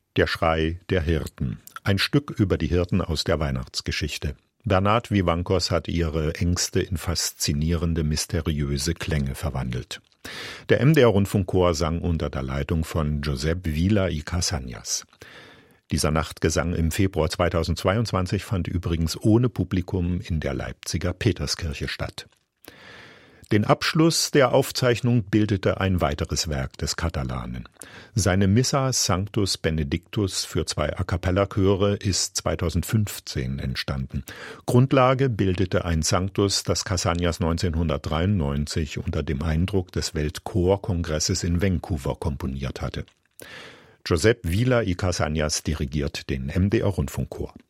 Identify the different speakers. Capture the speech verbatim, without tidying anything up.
Speaker 1: Der Schrei der Hirten. Ein Stück über die Hirten aus der Weihnachtsgeschichte. Bernhard Vivancos hat ihre Ängste in faszinierende, mysteriöse Klänge verwandelt. Der M D R-Rundfunkchor sang unter der Leitung von Josep Vila y Casañas. Dieser Nachtgesang im Februar zweitausendzweiundzwanzig fand übrigens ohne Publikum in der Leipziger Peterskirche statt. Den Abschluss der Aufzeichnung bildete ein weiteres Werk des Katalanen. Seine Missa Sanctus Benedictus für zwei A-cappella-Chöre ist zweitausendfünfzehn entstanden. Grundlage bildete ein Sanctus, das Casañas neunzehnhundertdreiundneunzig unter dem Eindruck des Weltchorkongresses in Vancouver komponiert hatte. Josep Vila y Casañas dirigiert den M D R-Rundfunkchor.